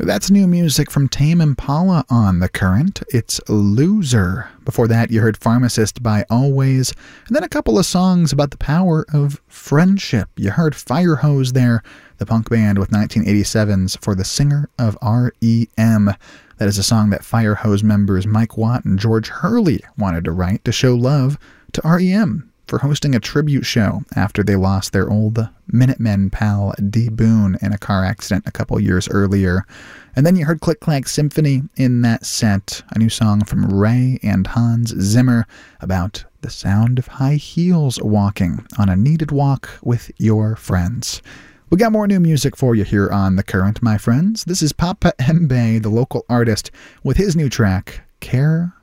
That's new music from Tame Impala on The Current. It's Loser. Before that, you heard Pharmacist by Always, and then a couple of songs about the power of friendship. You heard Firehose there, the punk band with 1987's For the Singer of R.E.M. That is a song that Firehose members Mike Watt and George Hurley wanted to write to show love to R.E.M. for hosting a tribute show after they lost their old Minutemen pal D. Boone in a car accident a couple years earlier. And then you heard Click Clack Symphony in that set, a new song from Ray and Hans Zimmer about the sound of high heels walking on a needed walk with your friends. We got more new music for you here on The Current, my friends. This is Papa Mbe, the local artist, with his new track, Care